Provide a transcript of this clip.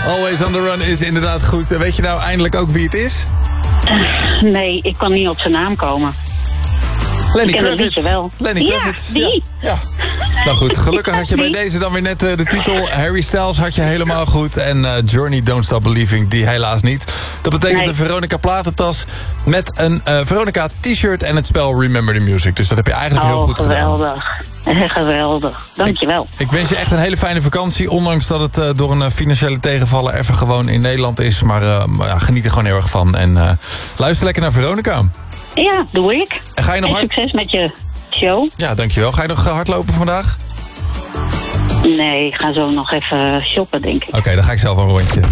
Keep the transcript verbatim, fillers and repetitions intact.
Always on the Run is inderdaad goed. Weet je nou eindelijk ook wie het is? Uh, nee, ik kan niet op zijn naam komen. Lenny ik ken Kravitz. het wel. Lenny Ja, Kravitz. die. Ja. ja. Nou goed, gelukkig had je bij deze dan weer net uh, de titel. Harry Styles had je helemaal goed. En uh, Journey, Don't Stop Believing, die helaas niet. Dat betekent Nee. een Veronica platentas met een uh, Veronica t-shirt en het spel Remember the Music. Dus dat heb je eigenlijk Oh, heel goed geweldig. gedaan. Geweldig. Dankjewel. Ik, ik wens je echt een hele fijne vakantie. Ondanks dat het uh, door een uh, financiële tegenvaller even gewoon in Nederland is. Maar uh, ja, geniet er gewoon heel erg van. En uh, luister lekker naar Veronica. Ja, doe ik. En ga je nog en hard... succes met je show. Ja, dankjewel. Ga je nog uh, hardlopen vandaag? Nee, ik ga zo nog even shoppen, denk ik. Oké, okay, dan ga ik zelf een rondje.